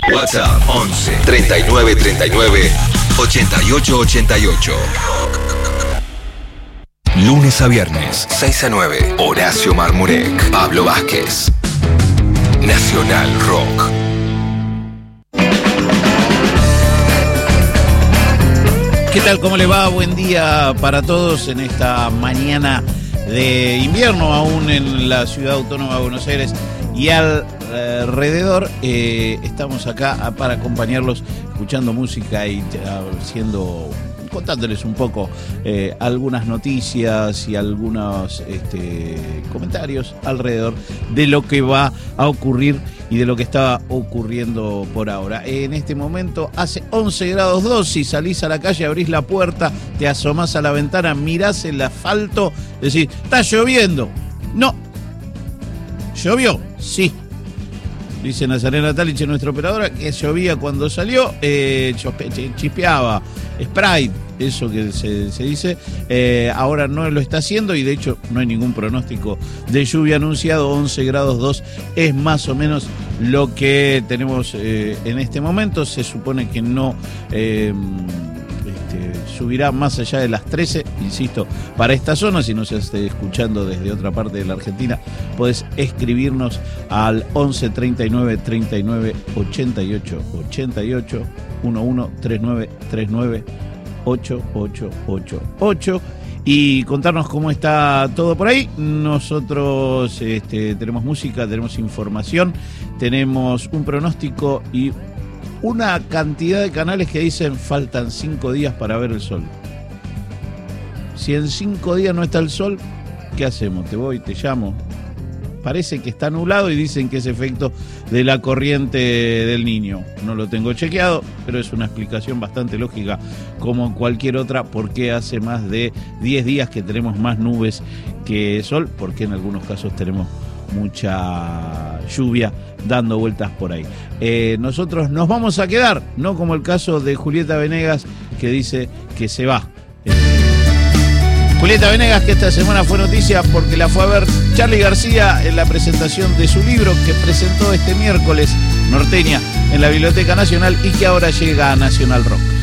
WhatsApp 11 39 39 88 88. Lunes a viernes, 6 a 9. Horacio Marmurek, Pablo Vázquez. Nacional Rock. ¿Qué tal? ¿Cómo le va? Buen día para todos en esta mañana de invierno, aún en la Ciudad Autónoma de Buenos Aires y alrededor. Estamos acá para acompañarlos, escuchando música y contándoles un poco algunas noticias y algunos comentarios alrededor de lo que va a ocurrir y de lo que está ocurriendo por ahora. En este momento hace 11 grados 2, si salís a la calle, abrís la puerta, te asomás a la ventana, mirás el asfalto, decís, ¿está lloviendo? No. ¿Llovió? Sí. Dice Nazarena Talich, nuestra operadora, que llovía cuando salió, chispeaba, Sprite, eso que se dice, ahora no lo está haciendo y de hecho no hay ningún pronóstico de lluvia anunciado. 11 grados 2 es más o menos lo que tenemos en este momento. Se supone que no subirá más allá de las 13, insisto, para esta zona. Si nos estás escuchando desde otra parte de la Argentina, podés escribirnos al 11 39 39 88 88 11 39 39 8888 y contarnos cómo está todo por ahí. Nosotros tenemos música, tenemos información, tenemos un pronóstico y una cantidad de canales que dicen faltan 5 días para ver el sol. Si en 5 días no está el sol, ¿qué hacemos? Te voy, te llamo. Parece que está nublado y dicen que es efecto de la corriente del Niño. No lo tengo chequeado, pero es una explicación bastante lógica, como cualquier otra, porque hace más de 10 días que tenemos más nubes que sol, porque en algunos casos tenemos mucha lluvia dando vueltas por ahí. Nosotros nos vamos a quedar, no como el caso de Julieta Venegas, que dice que se va. Julieta Venegas, que esta semana fue noticia porque la fue a ver Charly García en la presentación de su libro, que presentó este miércoles, Norteña, en la Biblioteca Nacional, y que ahora llega a Nacional Rock.